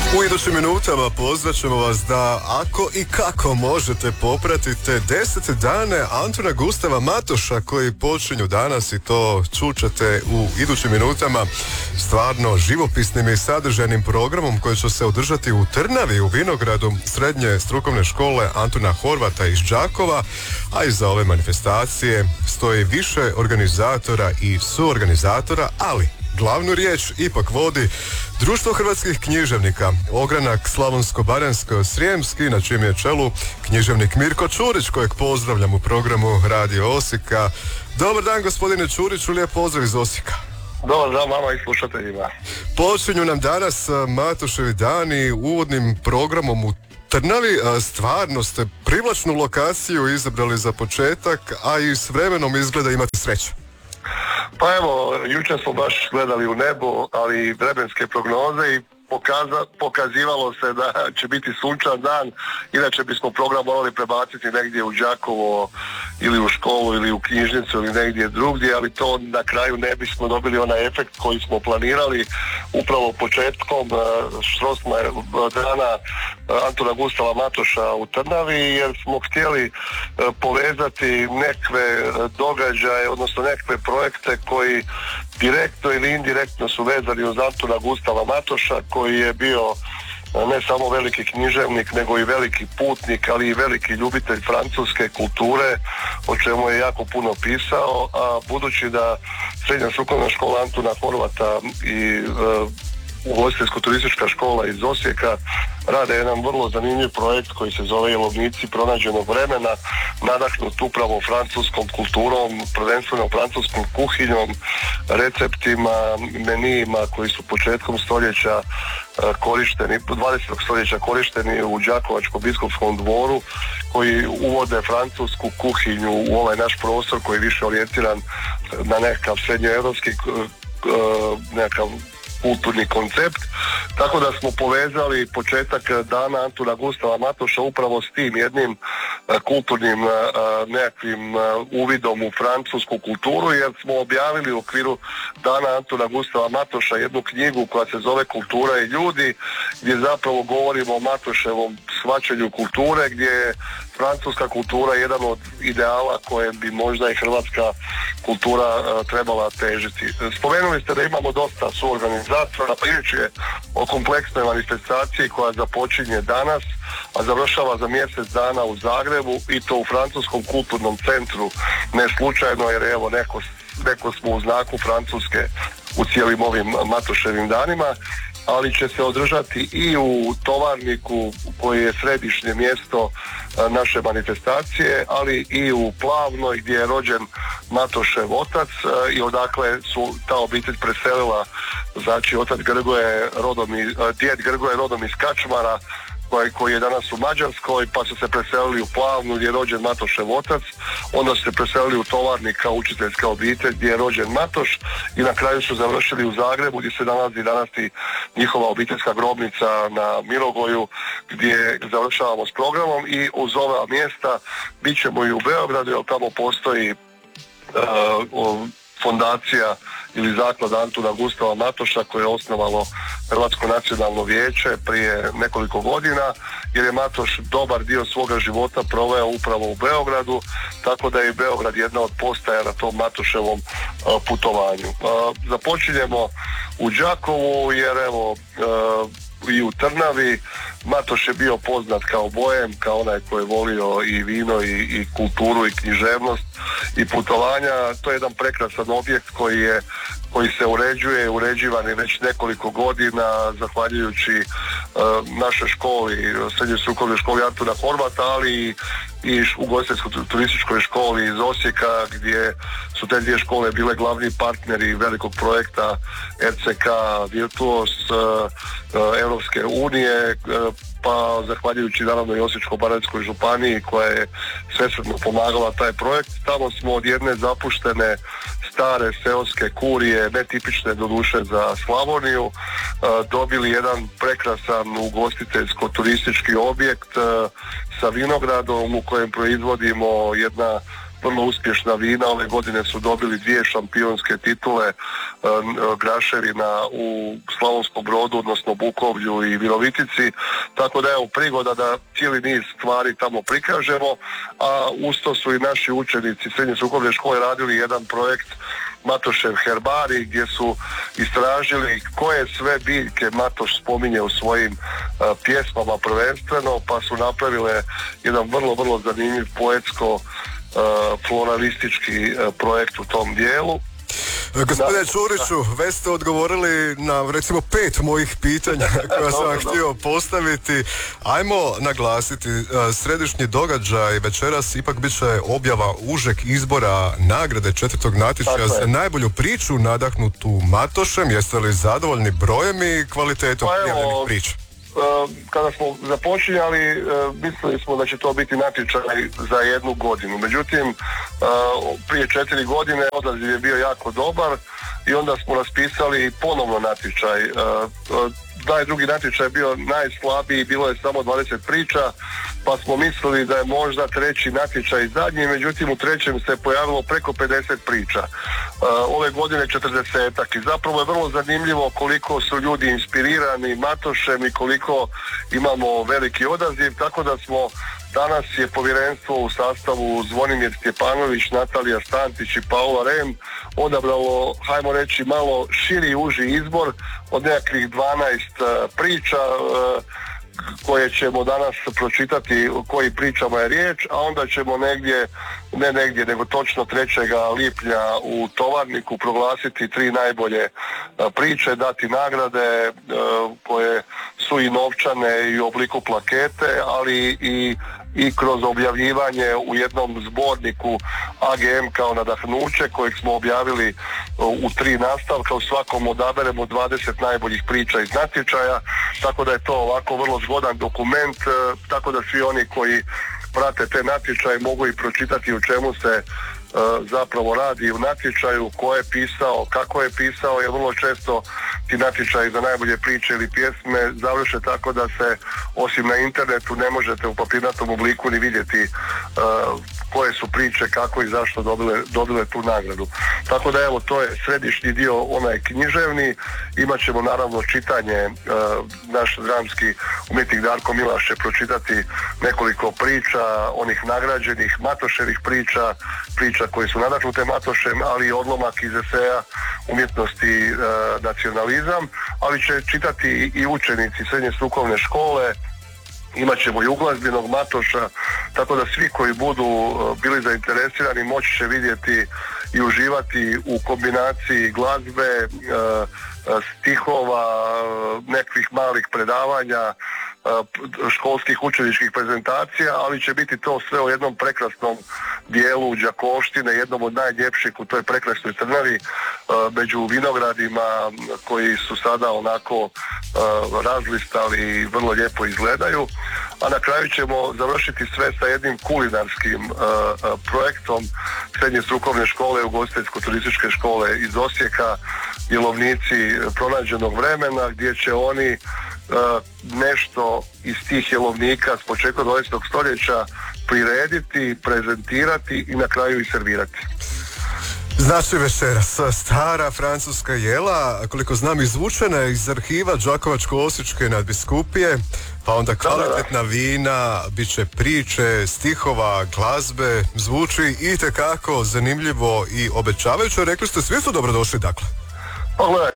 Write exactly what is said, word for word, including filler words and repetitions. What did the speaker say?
U idućim minutama pozvaćemo vas da ako i kako možete popratite deset dane Antuna Gustava Matoša koji počinju danas i to čućete u idućim minutama stvarno živopisnim i sadržajnim programom koji će se održati u Trnavi u Vinogradu srednje strukovne škole Antuna Horvata iz Đakova, a iza ove manifestacije stoji više organizatora i suorganizatora, ali glavnu riječ ipak vodi Društvo hrvatskih književnika, ogranak Slavonsko-baranjsko-srijemski, na čijem je čelu književnik Mirko Čurić, kojeg pozdravljam u programu Radio Osijeka. Dobar dan, gospodine Čuriću, lijep pozdrav iz Osijeka. Dobar dan vama i slušateljima. Počinju nam danas Matoševi dani uvodnim programom u Trnavi. Stvarno ste privlačnu lokaciju izabrali za početak, a i s vremenom izgleda imate sreće. Pa evo, jučer smo baš gledali u nebo, ali vremenske prognoze i pokaza, pokazivalo se da će biti sunčan dan, inače bismo program morali prebaciti negdje u Đakovo ili u školu ili u knjižnicu ili negdje drugdje, ali to na kraju ne bismo dobili onaj efekt koji smo planirali upravo početkom štrosma dana Antuna Gustava Matoša u Trnavi, jer smo htjeli povezati nekve događaje, odnosno nekve projekte koji direktno ili indirektno su vezani uz Antuna Gustava Matoša, koji je bio ne samo veliki književnik, nego i veliki putnik, ali i veliki ljubitelj francuske kulture, o čemu je jako puno pisao, a budući da srednja strukovna škola Antuna Horvata i e, ugostiteljsko-turistička škola iz Osijeka rade jedan vrlo zanimljiv projekt koji se zove Jelovnici pronađenog vremena, nadahnut upravo francuskom kulturom, prvenstveno francuskom kuhinjom, receptima, menijima koji su početkom stoljeća korišteni, dvadesetog stoljeća korišteni u Đakovačko-biskupskom dvoru, koji uvode francusku kuhinju u ovaj naš prostor koji je više orijentiran na nekakav srednjoevropski nekakav kulturni koncept, tako da smo povezali početak dana Antuna Gustava Matoša upravo s tim jednim kulturnim nekakvim uvidom u francusku kulturu, jer smo objavili u okviru dana Antuna Gustava Matoša jednu knjigu koja se zove Kultura i ljudi, gdje zapravo govorimo o Matoševom shvaćanju kulture, gdje je francuska kultura jedan od ideala kojem bi možda i hrvatska kultura trebala težiti. Spomenuli ste da imamo dosta suorganizatora, pa riječ je o kompleksnoj manifestaciji koja započinje danas, a završava za mjesec dana u Zagrebu, i to u Francuskom kulturnom centru, ne slučajno, jer evo neko, neko smo u znaku Francuske u cijelim ovim Matoševim danima, ali će se održati i u Tovarniku koji je središnje mjesto naše manifestacije, ali i u Plavnoj gdje je rođen Matošev otac i odakle su ta obitelj preselila, znači otac Grgoje rodom iz, djed Grgoje rodom iz Kačmara, koji, koji je danas u Mađarskoj, pa su se preselili u Plavnu gdje je rođen Matošev otac, onda su se preselili u Tovarnik kao učiteljska obitelj gdje je rođen Matoš i na kraju su završili u Zagrebu gdje se nalazi danas i njihova obiteljska grobnica na Mirogoju gdje završavamo s programom, i uz ova mjesta bit ćemo i u Beogradu, jer tamo postoji uh, fondacija ili zaklada Antuna Gustava Matoša koje je osnovalo Hrvatsko nacionalno vijeće prije nekoliko godina, jer je Matoš dobar dio svoga života proveo upravo u Beogradu, tako da je Beograd jedna od postaja na tom Matoševom uh, putovanju. Uh, započinjemo u Đakovu, jer evo uh, i u Trnavi Matoš je bio poznat kao bojem, kao onaj koji je volio i vino i, i kulturu i književnost i putovanja. To je jedan prekrasan objekt koji je koji se uređuje, uređivan je već nekoliko godina zahvaljujući uh, našoj školi, srednjoj strukovnoj školi Antuna Horvata, ali i, i ugostiteljsko-turističkoj školi iz Osijeka, gdje su te dvije škole bile glavni partneri velikog projekta R C K Virtuos uh, uh, Europske unije, uh, pa zahvaljujući naravno i Osječko-baranjskoj županiji koja je svesrdno pomagala taj projekt. Tamo smo od jedne zapuštene stare seoske kurije, netipične doduše za Slavoniju, dobili jedan prekrasan ugostiteljsko-turistički objekt sa vinogradom u kojem proizvodimo jedna vrlo uspješna vina. Ove godine su dobili dvije šampionske titule, Graševina u Slavonskom Brodu, odnosno Bukovlju i Virovitici, tako da je prigoda da cijeli niz stvari tamo prikažemo, a usto su i naši učenici srednje strukovne škole radili jedan projekt Matošev herbari, gdje su istražili koje sve biljke Matoš spominje u svojim uh, pjesmama prvenstveno, pa su napravile jedan vrlo, vrlo zanimljiv poetsko uh, floralistički uh, projekt u tom dijelu. Gospodine Čuriću, već ste odgovorili na recimo pet mojih pitanja koja sam vam htio postaviti. Ajmo naglasiti, središnji događaj večeras ipak bit će objava užeg izbora nagrade četvrtog natječaja za najbolju priču nadahnutu Matošem. Jeste li zadovoljni brojem i kvalitetom prijavljenih priča? Kada smo započinjali, mislili smo da će to biti natječaj za jednu godinu. Međutim, prije četiri godine odaziv je bio jako dobar i onda smo raspisali ponovno natječaj. Taj drugi natječaj je bio najslabiji, bilo je samo dvadeset priča, pa smo mislili da je možda treći natječaj zadnji, međutim u trećem se pojavilo preko pedeset priča. Ove godine četrdesetak i zapravo je vrlo zanimljivo koliko su ljudi inspirirani Matošem i koliko imamo veliki odaziv, tako da smo danas je povjerenstvo u sastavu Zvonimir Stjepanović, Natalija Stantić i Paula Rem odabralo, hajmo reći, malo širi uži izbor od nekakvih dvanaest priča koje ćemo danas pročitati o kojim pričama je riječ, a onda ćemo negdje, ne negdje, nego točno trećeg lipnja u Tovarniku proglasiti tri najbolje priče, dati nagrade koje su i novčane i u obliku plakete, ali i i kroz objavljivanje u jednom zborniku A G M kao nadahnuće kojeg smo objavili u tri nastavka. U svakom odaberemo dvadeset najboljih priča iz natječaja, tako da je to ovako vrlo zgodan dokument, tako da svi oni koji prate te natječaje mogu i pročitati u čemu se zapravo radi u natječaju, ko je pisao, kako je pisao, jer vrlo često ti natječaji za najbolje priče ili pjesme završe tako da se osim na internetu ne možete u papirnatom obliku ni vidjeti uh, koje su priče, kako i zašto dobile, dobile tu nagradu. Tako da evo, to je središnji dio, onaj književni. Imat ćemo naravno čitanje, uh, naš dramski umjetnik Darko Milaš će pročitati nekoliko priča, onih nagrađenih Matoševih priča, priča koje su nadahnute Matošem, ali i odlomak iz eseja umjetnosti uh, nacionalizam, ali će čitati i učenici srednje strukovne škole. Imat ćemo i uglazbenog Matoša, tako da svi koji budu bili zainteresirani moći će vidjeti i uživati u kombinaciji glazbe, stihova, nekih malih predavanja, školskih učeničkih prezentacija, ali će biti to sve u jednom prekrasnom dijelu Đakovštine, jednom od najljepših u toj prekrasnoj Trnavi, među vinogradima koji su sada onako razlistali i vrlo lijepo izgledaju. A na kraju ćemo završiti sve sa jednim kulinarskim projektom srednje strukovne škole, ugostiteljsko-turističke škole iz Osijeka, jelovnici pronađenog vremena, gdje će oni nešto iz tih jelovnika s početka dvadesetog stoljeća prirediti, prezentirati i na kraju i servirati. Znači večeras stara francuska jela, koliko znam izvučena iz arhiva Đakovačko-osječke nadbiskupije, pa onda kvalitetna vina, bit će priče, stihova, glazbe, zvuči itekako zanimljivo i obećavajuće. Rekli ste, svi su dobrodošli dakle. Pa gledaj,